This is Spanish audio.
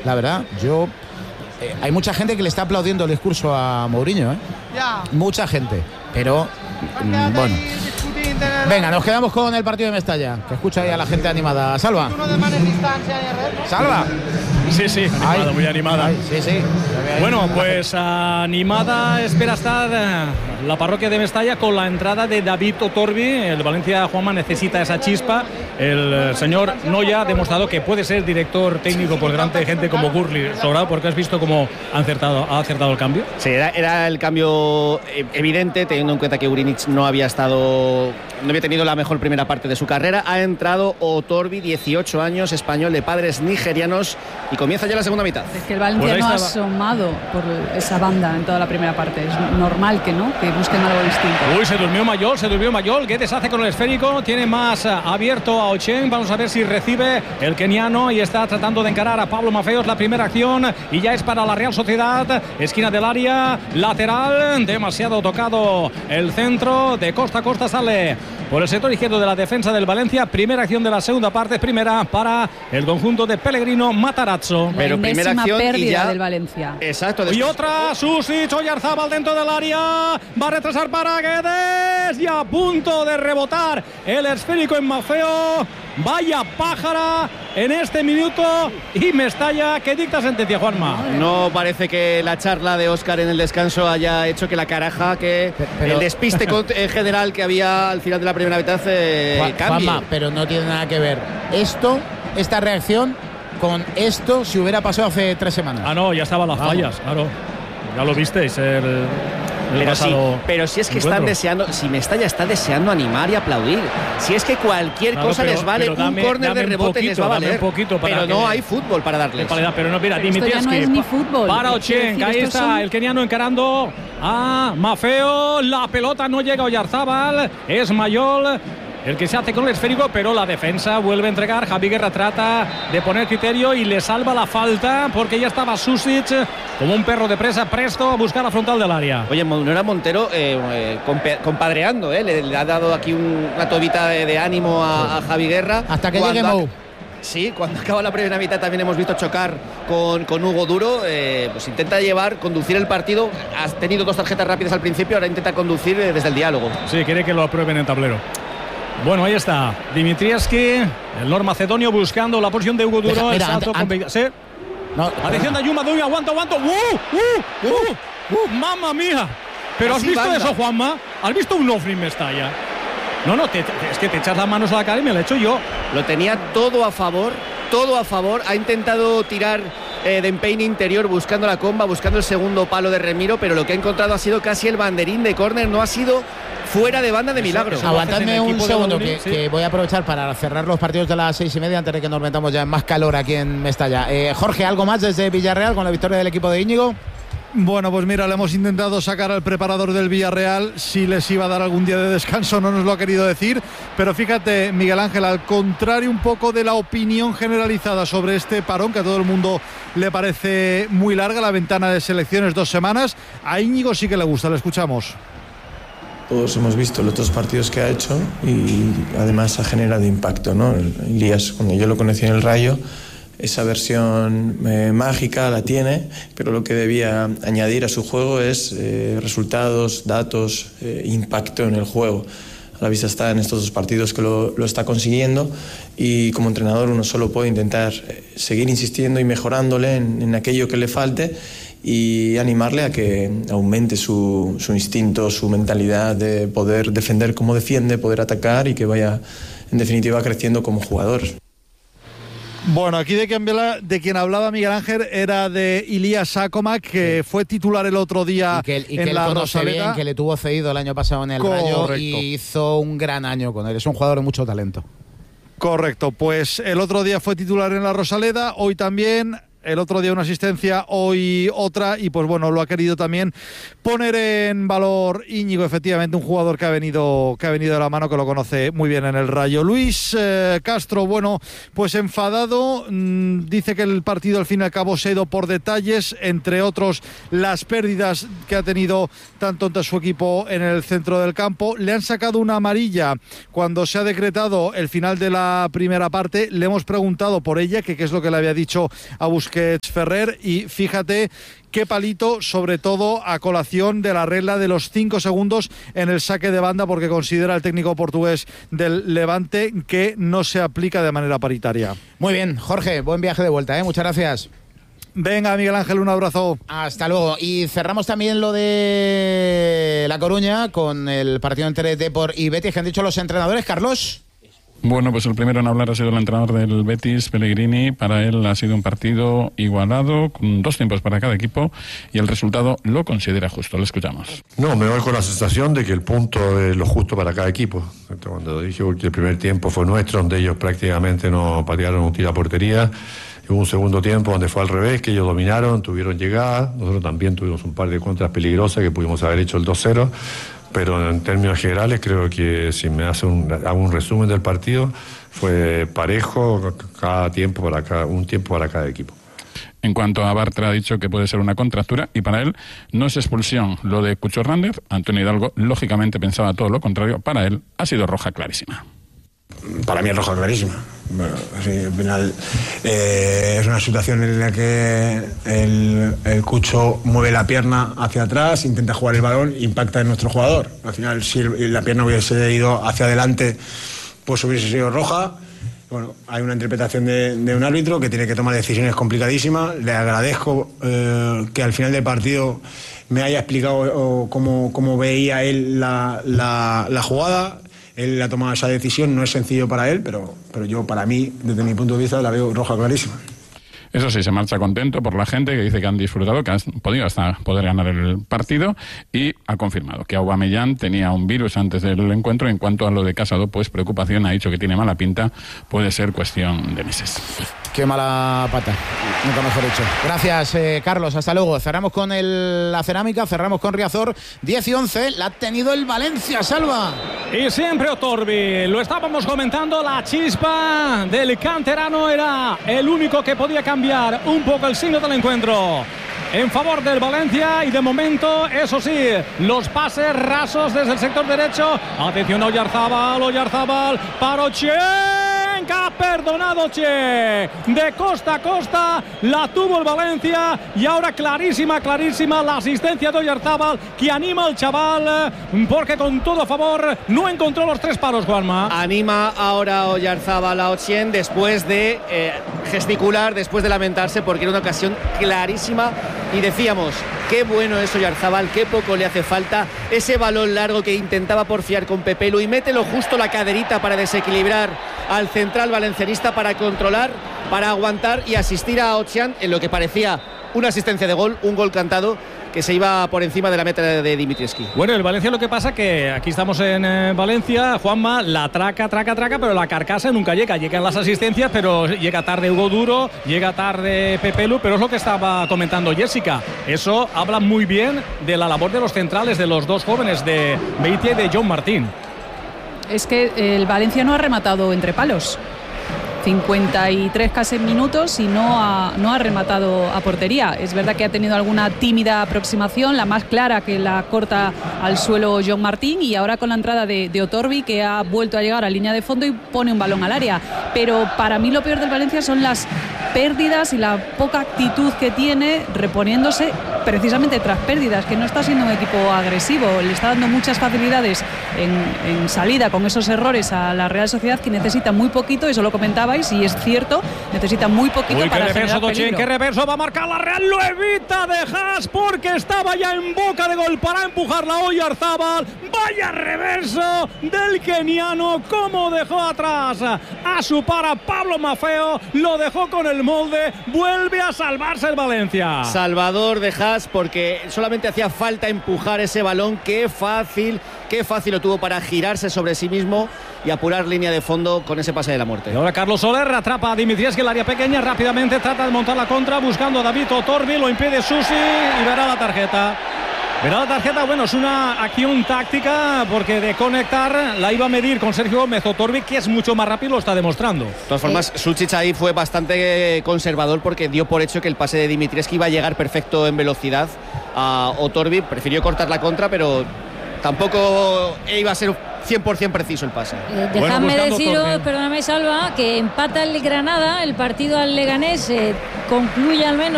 la verdad. Hay mucha gente que le está aplaudiendo el discurso a Mourinho, mucha gente, pero bueno. Venga, nos quedamos con el partido de Mestalla, que escucha ahí a la gente animada. Salva. Salva. Sí, animada, muy animada. Sí. Bueno, pues animada espera estar la parroquia de Mestalla con la entrada de David Otorbi. El Valencia, Juanma, necesita esa chispa. El señor Noya ha demostrado que puede ser director técnico por delante de gente como Gurli, sobrado, porque has visto cómo ha acertado el cambio. Sí, era el cambio evidente, teniendo en cuenta que Urinic no había tenido la mejor primera parte de su carrera. Ha entrado Otorbi, 18 años, español de padres nigerianos, y comienza ya la segunda mitad. Es que el Valencia no ha asomado por esa banda en toda la primera parte. Es normal que busquen algo distinto. Uy, se durmió Mayol. Guedes hace con el esférico, tiene más abierto a Ocheng. Vamos a ver si recibe el keniano y está tratando de encarar a Pablo Mafeos. La primera acción y ya es para la Real Sociedad. Esquina del área, lateral, demasiado tocado el centro, de costa a costa sale por el sector izquierdo de la defensa del Valencia. Primera acción de la segunda parte, primera para el conjunto de Pellegrino Matarazzo. Pero primera acción pérdida y ya del Valencia. Exacto. Y otra, Susic, Oyarzabal dentro del área, va a retrasar para Guedes y a punto de rebotar el esférico en Mafeo. Vaya pájara en este minuto y Mestalla que dicta sentencia, Juanma. No parece que la charla de Óscar en el descanso haya hecho que la caraja, que el despiste general que había al final de la primera mitad cambie. Juanma, pero no tiene nada que ver esta reacción con esto si hubiera pasado hace 3 semanas. No, ya estaban las fallas, claro. Ya lo visteis pero si es que están deseando, si Mestalla está deseando animar y aplaudir, si es que cualquier cosa les vale, un córner de rebote les va a valer, pero no hay fútbol para darles. Pero no, mira, Dimitrievski no es ni fútbol. Para Ocheng, ahí está el keniano encarando a Mafeo, la pelota no llega a Oyarzabal, es Mayol el que se hace con el esférico, pero la defensa vuelve a entregar. Javi Guerra trata de poner criterio y le salva la falta porque ya estaba Susic como un perro de presa, presto a buscar la frontal del área. Oye, no era Montero compadreando, le ha dado aquí una tobita de ánimo a Javi Guerra. Hasta que llegue Mou. Sí, cuando acaba la primera mitad también hemos visto chocar con Hugo Duro. Pues intenta conducir el partido. Has tenido 2 tarjetas rápidas al principio, ahora intenta conducir desde el diálogo. Sí, quiere que lo aprueben en tablero. Bueno, ahí está Dimitrievski, el normacedonio buscando la posición de Hugo Duro. ¿Sí? No, atención de Ayuma, Dui, aguanta. ¡Mamma mía! ¿Pero has visto eso, Juanma? ¿Has visto un Ofrin Mestalla? No, es que te echas las manos a la cara y me lo he hecho yo. Lo tenía todo a favor. Ha intentado tirar de empeine interior buscando la comba, buscando el segundo palo de Remiro, pero lo que ha encontrado ha sido casi el banderín de córner, no ha sido fuera de banda de milagro. Aguantadme un segundo que voy a aprovechar para cerrar los partidos de las 6:30 antes de que nos metamos ya en más calor aquí en Mestalla. Jorge, ¿algo más desde Villarreal con la victoria del equipo de Íñigo? Bueno, pues mira, le hemos intentado sacar al preparador del Villarreal si les iba a dar algún día de descanso, no nos lo ha querido decir, pero fíjate, Miguel Ángel, al contrario un poco de la opinión generalizada sobre este parón, que a todo el mundo le parece muy larga, la ventana de selecciones 2 semanas, a Íñigo sí que le gusta, le escuchamos. Todos hemos visto los 2 partidos que ha hecho y además ha generado impacto, ¿no? Elías, cuando yo lo conocí en el Rayo, esa versión mágica la tiene, pero lo que debía añadir a su juego es resultados, datos, impacto en el juego. A la vista está en estos 2 partidos que lo está consiguiendo y como entrenador uno solo puede intentar seguir insistiendo y mejorándole en aquello que le falte y animarle a que aumente su instinto, su mentalidad de poder defender como defiende, poder atacar y que vaya en definitiva creciendo como jugador. Bueno, aquí de quien hablaba Miguel Ángel era de Ilías Akomak, que fue titular el otro día en la Rosaleda. Bien, que le tuvo cedido el año pasado en el Rayo y hizo un gran año con él. Es un jugador de mucho talento. Correcto, pues el otro día fue titular en la Rosaleda, hoy también. El otro día una asistencia, hoy otra, y pues bueno, lo ha querido también poner en valor Íñigo, efectivamente, un jugador que ha venido de la mano, que lo conoce muy bien en el Rayo. Luis Castro, bueno, pues enfadado, dice que el partido al fin y al cabo se ha ido por detalles, entre otros las pérdidas que ha tenido tanto ante su equipo en el centro del campo. Le han sacado una amarilla cuando se ha decretado el final de la primera parte, le hemos preguntado por ella, que qué es lo que le había dicho a buscar Busquets Ferrer, y fíjate qué palito, sobre todo a colación de la regla de los 5 segundos en el saque de banda, porque considera el técnico portugués del Levante que no se aplica de manera paritaria. Muy bien, Jorge, buen viaje de vuelta, muchas gracias. Venga, Miguel Ángel, un abrazo. Hasta luego. Y cerramos también lo de La Coruña con el partido entre Depor y Betis, que han dicho los entrenadores. Carlos. Bueno, pues el primero en hablar ha sido el entrenador del Betis, Pellegrini. Para él ha sido un partido igualado, con 2 tiempos para cada equipo, y el resultado lo considera justo. Lo escuchamos. No, me voy con la sensación de que el punto es lo justo para cada equipo. Cuando dije que el primer tiempo fue nuestro, donde ellos prácticamente no patearon un tiro a portería, hubo un segundo tiempo donde fue al revés, que ellos dominaron, tuvieron llegada. Nosotros también tuvimos un par de contras peligrosas que pudimos haber hecho el 2-0. Pero en términos generales creo que si me hace hago un resumen del partido, fue parejo, un tiempo para cada equipo. En cuanto a Bartra, ha dicho que puede ser una contractura y para él no es expulsión lo de Cucho Hernández. Antonio Hidalgo lógicamente pensaba todo lo contrario. Para él ha sido roja clarísima. Para mí es roja clarísima. Bueno, así, al final es una situación en la que el Cucho mueve la pierna hacia atrás, intenta jugar el balón, impacta en nuestro jugador. Al final, si la pierna hubiese ido hacia adelante, pues hubiese sido roja. Bueno, hay una interpretación de un árbitro que tiene que tomar decisiones complicadísimas. Le agradezco que al final del partido me haya explicado cómo veía él la jugada. Él ha tomado esa decisión, no es sencillo para él, pero yo, para mí, desde mi punto de vista, la veo roja clarísima. Eso sí, se marcha contento por la gente que dice que han disfrutado, que han podido hasta poder ganar el partido, y ha confirmado que Aubameyang tenía un virus antes del encuentro. En cuanto a lo de Casado, pues preocupación, ha dicho que tiene mala pinta, puede ser cuestión de meses. Qué mala pata, nunca mejor dicho. Gracias, Carlos, hasta luego. Cerramos con la cerámica, cerramos con Riazor. 10 y 11, la ha tenido el Valencia, Salva. Y siempre Otorbi, lo estábamos comentando, la chispa del canterano era el único que podía cambiar un poco el signo del encuentro en favor del Valencia, y de momento, eso sí, los pases rasos desde el sector derecho. Atención a Oyarzábal para Ochen, que ha perdonado Che, de costa a costa la tuvo el Valencia, y ahora clarísima la asistencia de Oyarzábal, que anima al chaval, porque con todo a favor no encontró los 3 palos, Juanma. Anima ahora Oyarzábal a Ochen después de gesticular, después de lamentarse, porque era una ocasión clarísima. Y decíamos, qué bueno es Oyarzábal, qué poco le hace falta ese balón largo que intentaba porfiar con Pepelu, y mételo justo la caderita para desequilibrar al central valencianista, para controlar, para aguantar y asistir a Ochian en lo que parecía una asistencia de gol, un gol cantado que se iba por encima de la meta de Dimitrievski. Bueno, el Valencia, lo que pasa que aquí estamos en Valencia, Juanma, la traca, pero la carcasa nunca llega. Llegan las asistencias, pero llega tarde Hugo Duro, llega tarde Pepelu, pero es lo que estaba comentando Jessica. Eso habla muy bien de la labor de los centrales, de los 2 jóvenes, de Beitia y de John Martín. Es que el Valencia no ha rematado entre palos. 53 casi minutos y no ha rematado a portería. Es verdad que ha tenido alguna tímida aproximación, la más clara que la corta al suelo John Martín, y ahora con la entrada de Otorbi, que ha vuelto a llegar a línea de fondo y pone un balón al área. Pero para mí lo peor del Valencia son las pérdidas y la poca actitud que tiene reponiéndose precisamente tras pérdidas, que no está siendo un equipo agresivo, le está dando muchas facilidades en salida con esos errores a la Real Sociedad, que necesita muy poquito, eso lo comentabais, y es cierto, necesita muy poquito para generar peligro. Qué reverso va a marcar la Real, lo evita de Haas porque estaba ya en boca de gol para empujarla Oyarzábal. Vaya reverso del keniano, cómo dejó atrás a su para Pablo Maffeo, lo dejó con el molde, vuelve a salvarse el Valencia. Salvador de Haas, porque solamente hacía falta empujar ese balón. Qué fácil lo tuvo para girarse sobre sí mismo y apurar línea de fondo con ese pase de la muerte. Y ahora Carlos Soler atrapa a Dimitrievski en el área pequeña, rápidamente trata de montar la contra buscando a David Otorbi, lo impide Susi y verá la tarjeta. Bueno, es una acción táctica, porque de conectar la iba a medir con Sergio Gómez. Otorbi, que es mucho más rápido, lo está demostrando. De todas formas, Suchich ahí fue bastante conservador, porque dio por hecho que el pase de Dimitrievski iba a llegar perfecto en velocidad a Otorbi. Prefirió cortar la contra, pero tampoco iba a ser 100% preciso el pase. Dejadme deciros, perdóname Salva, que empata el Granada, el partido al Leganés concluye al menos